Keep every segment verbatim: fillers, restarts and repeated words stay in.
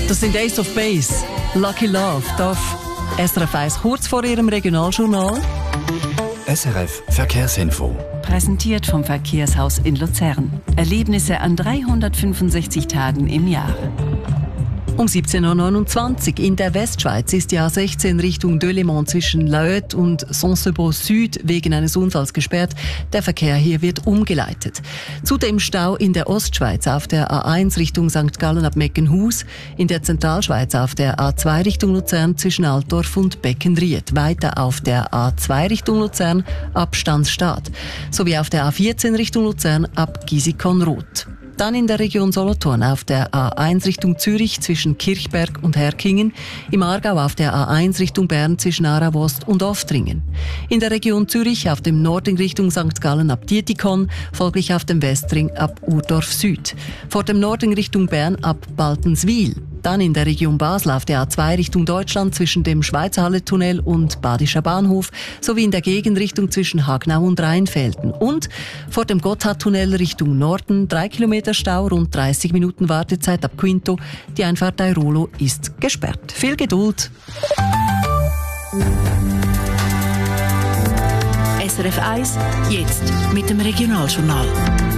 Das sind Ace of Base, Lucky Love, auf S R F eins kurz vor ihrem Regionaljournal. S R F Verkehrsinfo. Präsentiert vom Verkehrshaus in Luzern. Erlebnisse an dreihundertfünfundsechzig Tagen im Jahr. Um siebzehn Uhr neunundzwanzig in der Westschweiz ist die A sechzehn Richtung Delémont zwischen Laöt und Saint-Sebaud Süd wegen eines Unfalls gesperrt. Der Verkehr hier wird umgeleitet. Zudem Stau in der Ostschweiz auf der A eins Richtung Sankt Gallen ab Meckenhus, in der Zentralschweiz auf der A zwei Richtung Luzern zwischen Altdorf und Beckenried, weiter auf der A zwei Richtung Luzern ab Stanzstadt, sowie auf der A vierzehn Richtung Luzern ab Gisikon-Roth. Dann in der Region Solothurn auf der A eins Richtung Zürich zwischen Kirchberg und Herkingen, im Aargau auf der A eins Richtung Bern zwischen Aarau-Ost und Oftringen. In der Region Zürich auf dem Nordring Richtung Sankt Gallen ab Dietikon, folglich auf dem Westring ab Urdorf Süd. Vor dem Nordring Richtung Bern ab Baltenswil. Dann in der Region Basel auf der A zwei Richtung Deutschland zwischen dem Schweizerhalle-Tunnel und Badischer Bahnhof sowie in der Gegenrichtung zwischen Hagnau und Rheinfelden. Und vor dem Gotthardtunnel Richtung Norden drei Kilometer Stau, rund dreißig Minuten Wartezeit ab Quinto. Die Einfahrt Airolo ist gesperrt. Viel Geduld! S R F eins, jetzt mit dem Regionaljournal.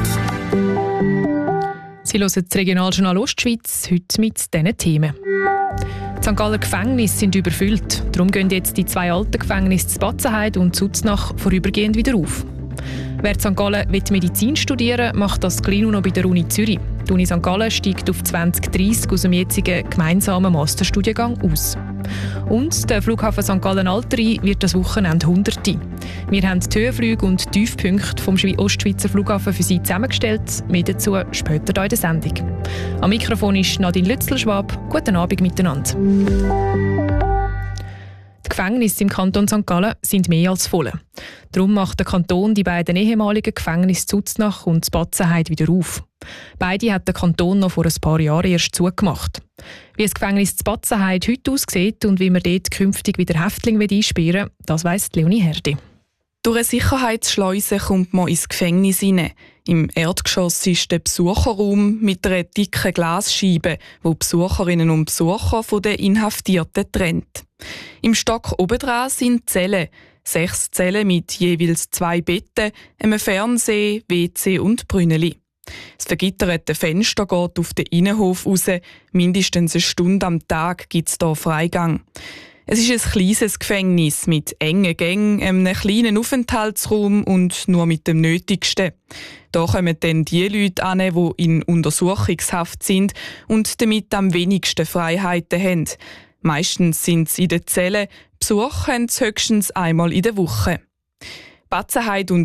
Sie hören das Regionaljournal Ostschweiz, heute mit diesen Themen. Die Sankt Galler Gefängnisse sind überfüllt. Darum gehen jetzt die zwei alten Gefängnisse zu Batzenheid und Zutznach vorübergehend wieder auf. Wer in Sankt Gallen Medizin studieren will, macht das gleich noch bei der Uni Zürich. Die Uni Sankt Gallen steigt auf zwanzig dreißig aus dem jetzigen gemeinsamen Masterstudiengang aus. Und der Flughafen Sankt Gallen-Alteri wird das Wochenende Hunderte. Wir haben die Höhenflüge und die Tiefpunkte vom Ostschweizer Flughafen für Sie zusammengestellt. Mehr dazu später hier in der Sendung. Am Mikrofon ist Nadine Lützelschwab. Guten Abend miteinander. Die Gefängnisse im Kanton Sankt Gallen sind mehr als voll. Darum macht der Kanton die beiden ehemaligen Gefängnisse Zutznach und Batzenheid wieder auf. Beide hat der Kanton noch vor ein paar Jahren erst zugemacht. Wie das Gefängnis zu Batzenheid heute aussieht und wie man dort künftig wieder Häftlinge einsperren will, das weiss Leonie Herdi. Durch eine Sicherheitsschleuse kommt man ins Gefängnis hinein. Im Erdgeschoss ist der Besucherraum mit einer dicken Glasscheibe, wo Besucherinnen und Besucher von den Inhaftierten trennt. Im Stock obendran sind Zellen. Sechs Zellen mit jeweils zwei Betten, einem Fernseher, W C und Brünneli. Das vergitterte Fenster geht auf den Innenhof raus. Mindestens eine Stunde am Tag gibt es hier Freigang. Es ist ein kleines Gefängnis mit engen Gängen, einem kleinen Aufenthaltsraum und nur mit dem Nötigsten. Da kommen dann die Leute an, die in Untersuchungshaft sind und damit am wenigsten Freiheiten haben. Meistens sind sie in den Zellen, Besuch haben sie höchstens einmal in der Woche. Batzenheid und